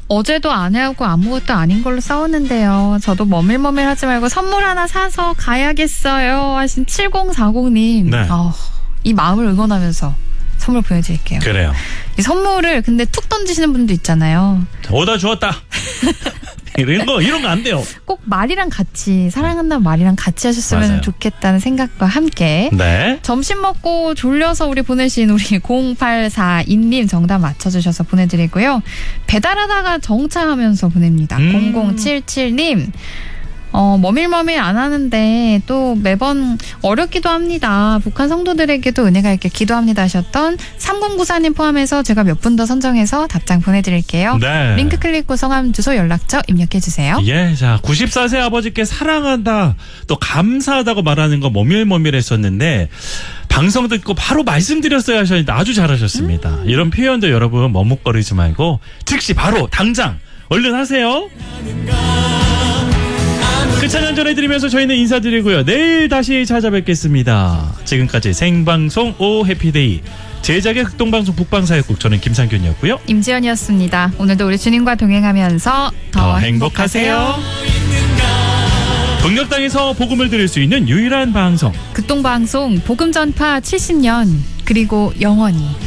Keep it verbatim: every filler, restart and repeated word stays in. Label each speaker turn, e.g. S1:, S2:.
S1: 어제도 아내하고 아무것도 아닌 걸로 싸웠는데요. 저도 머밀머밀 하지 말고 선물 하나 사서 가야겠어요 하신 칠공사공님.
S2: 네.
S1: 어, 이 마음을 응원하면서 선물 보내드릴게요.
S2: 그래요.
S1: 이 선물을 근데 툭 던지시는 분도 있잖아요.
S2: 오다 주었다. 이런 거 이런 거 안 돼요.
S1: 꼭 말이랑 같이 사랑한다는 말이랑 같이 하셨으면
S2: 맞아요.
S1: 좋겠다는 생각과 함께
S2: 네.
S1: 점심 먹고 졸려서 우리 보내신 우리 공팔사이님 정답 맞춰주셔서 보내드리고요. 배달하다가 정차하면서 보냅니다.
S2: 음.
S1: 공공칠칠님 어, 머밀머밀 안 하는데 또 매번 어렵기도 합니다. 북한 성도들에게도 은혜가 있게 기도합니다 하셨던 삼공구사님 포함해서 제가 몇 분 더 선정해서 답장 보내드릴게요.
S2: 네.
S1: 링크 클릭 후 성함, 주소, 연락처 입력해주세요.
S2: 예, 자, 구십사 세 아버지께 사랑한다, 또 감사하다고 말하는 거 머밀머밀했었는데 방송 듣고 바로 말씀드렸어야 하셨는데 아주 잘하셨습니다. 음. 이런 표현도 여러분 머뭇거리지 말고 즉시 바로 당장 얼른 하세요. 그 찬양 전해드리면서 저희는 인사드리고요. 내일 다시 찾아뵙겠습니다. 지금까지 생방송 오 해피데이 제작의 극동방송 북방사역국, 저는 김상균이었고요.
S1: 임지연이었습니다. 오늘도 우리 주님과 동행하면서 더,
S2: 더
S1: 행복하세요.
S2: 행복하세요. 동력 땅에서 복음을 들을 수 있는 유일한 방송,
S1: 극동방송 복음 전파 칠십 년 그리고 영원히.